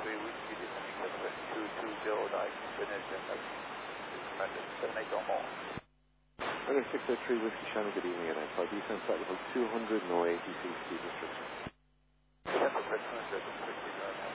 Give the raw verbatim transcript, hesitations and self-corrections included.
three whiskey descending two two zero nine, finish and that's recommended, seven eight or more. Okay, six oh three Whiskey Shannon, good evening, and I descent flight level two hundred, no A T C speed restriction. December two hundred, whiskey Shannon.